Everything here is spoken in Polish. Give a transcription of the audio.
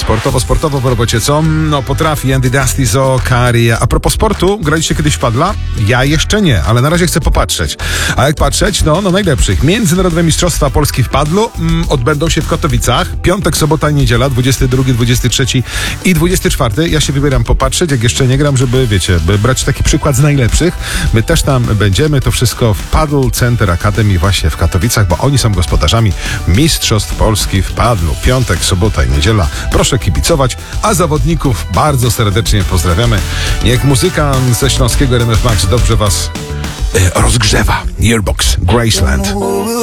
Sportowo w robocie, co? No potrafi Andy Dusty, Zo, Kari. A propos sportu, graliście kiedyś w padla? Ja jeszcze nie, ale na razie chcę popatrzeć. A jak patrzeć? No najlepszych. Międzynarodowe Mistrzostwa Polski w padlu odbędą się w Katowicach. Piątek, sobota i niedziela, 22, 23 i 24. Ja się wybieram popatrzeć, jak jeszcze nie gram, żeby, wiecie, by brać taki przykład z najlepszych. My też tam będziemy, to wszystko w Paddle Center Academy właśnie w Katowicach, bo oni są gospodarzami Mistrzostw Polski w padlu. Piątek, sobota i niedziela. Proszę kibicować, a zawodników bardzo serdecznie pozdrawiamy. Niech muzyka ze śląskiego RMF Max dobrze was rozgrzewa. Yearbox, Graceland.